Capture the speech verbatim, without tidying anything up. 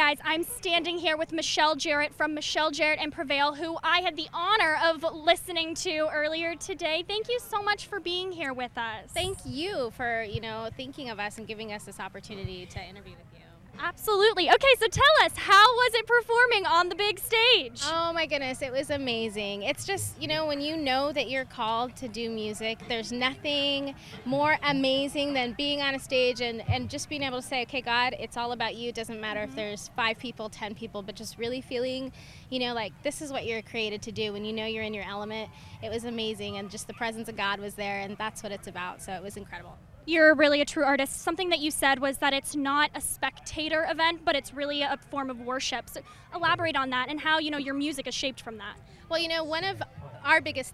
guys, I'm standing here with Michelle Jarrett from Michelle Jarrett and Prevail, who I had the honor of listening to earlier today. Thank you so much for being here with us. Thank you for, you know, thinking of us and giving us this opportunity to interview with you. Absolutely. Okay, so tell us, how was it performing on the big stage? Oh my goodness, it was amazing. It's just, you know, when you know that you're called to do music, there's nothing more amazing than being on a stage and, and just being able to say, okay, God, it's all about you. It doesn't matter Mm-hmm. if there's five people, ten people, but just really feeling, you know, like this is what you're created to do. When you know you're in your element, it was amazing. And just the presence of God was there, and that's what it's about. So it was incredible. You're really a true artist. Something that you said was that it's not a spectator event, but it's really a form of worship. So elaborate on that and how, you know, your music is shaped from that. Well, you know, one of our biggest